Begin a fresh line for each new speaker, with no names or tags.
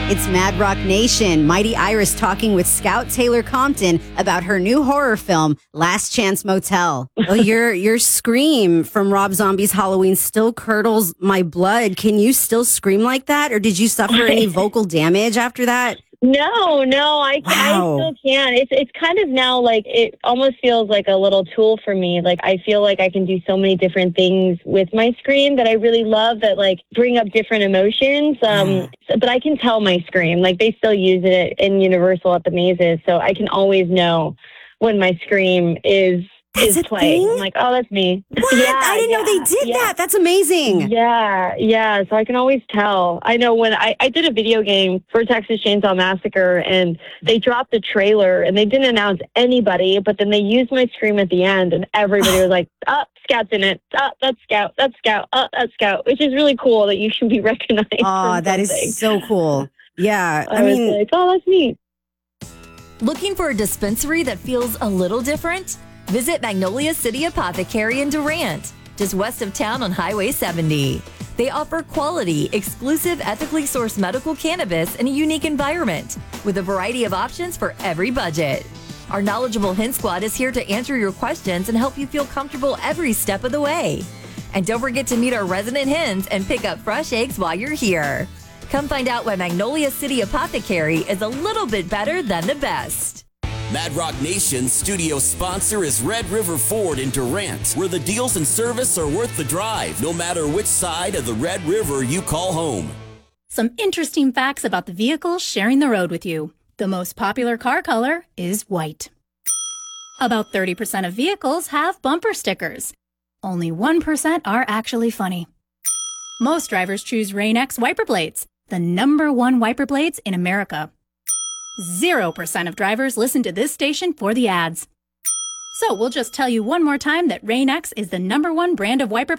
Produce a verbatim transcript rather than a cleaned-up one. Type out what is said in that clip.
It's Mad Rock Nation. Mighty Iris talking with Scout Taylor Compton about her new horror film, Last Chance Motel. Well, your your scream from Rob Zombie's Halloween still curdles my blood. Can you still scream like that, or did you suffer any vocal damage after that?
No, no, I,
Wow.
I still can. It's it's kind of now like it almost feels like a little tool for me. Like I feel like I can do so many different things with my scream that I really love that like bring up different emotions. Um,
Mm.
so- but I can tell my scream. Like they still use it in Universal at the mazes, so I can always know when my scream is
That's
is
a
playing.
thing?
I'm like, oh, that's me.
What?
Yeah,
I didn't know they
yeah,
did
yeah.
that. That's amazing.
Yeah, yeah. So I can always tell. I know when I, I did a video game for Texas Chainsaw Massacre and they dropped the trailer and they didn't announce anybody, but then they used my scream at the end and everybody was like, oh, Scout's in it. Oh, that's Scout. That's Scout. Oh, that's Scout, which is really cool that you can be recognized.
Oh,
for
that
something.
is so cool. Yeah.
I,
I
was
mean,
like, oh, that's neat.
Looking for a dispensary that feels a little different? Visit Magnolia City Apothecary in Durant, just west of town on Highway seventy. They offer quality, exclusive, ethically sourced medical cannabis in a unique environment with a variety of options for every budget. Our knowledgeable Hint Squad is here to answer your questions and help you feel comfortable every step of the way. And don't forget to meet our resident hens and pick up fresh eggs while you're here. Come find out why Magnolia City Apothecary is a little bit better than the best.
Mad Rock Nation's studio sponsor is Red River Ford in Durant, where the deals and service are worth the drive, no matter which side of the Red River you call home.
Some interesting facts about the vehicles sharing the road with you. The most popular car color is white. About thirty percent of vehicles have bumper stickers. Only one percent are actually funny. Most drivers choose Rain-X wiper blades, the number one wiper blades in America. Zero percent of drivers listen to this station for the ads. So we'll just tell you one more time that Rain-X is the number one brand of wiper